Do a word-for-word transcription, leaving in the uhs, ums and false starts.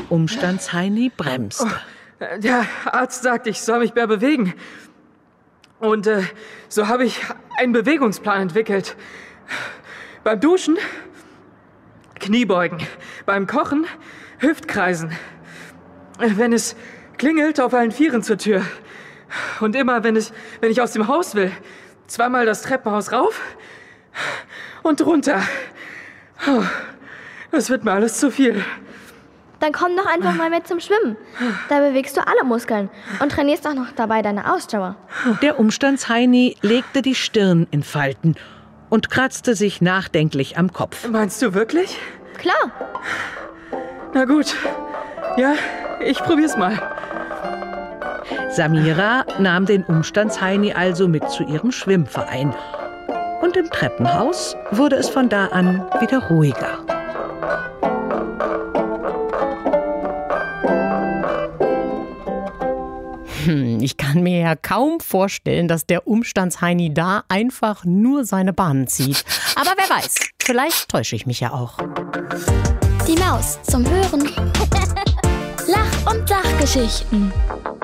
Umstandsheini bremste. Oh, der Arzt sagt, ich soll mich mehr bewegen. Und äh, so habe ich einen Bewegungsplan entwickelt. Beim Duschen Kniebeugen, beim Kochen Hüftkreisen. Wenn es klingelt, auf allen Vieren zur Tür. Und immer, wenn, es, wenn ich aus dem Haus will, zweimal das Treppenhaus rauf und runter. Oh, das wird mir alles zu viel. Dann komm doch einfach mal mit zum Schwimmen. Da bewegst du alle Muskeln und trainierst auch noch dabei deine Ausdauer. Der Umstandsheini legte die Stirn in Falten und kratzte sich nachdenklich am Kopf. Meinst du wirklich? Klar. Na gut. Ja, ich probier's mal. Samira nahm den Umstandsheini also mit zu ihrem Schwimmverein. Und im Treppenhaus wurde es von da an wieder ruhiger. Hm, ich kann mir ja kaum vorstellen, dass der Umstandsheini da einfach nur seine Bahnen zieht. Aber wer weiß, vielleicht täusche ich mich ja auch. Die Maus zum Hören. Lach- und Sachgeschichten.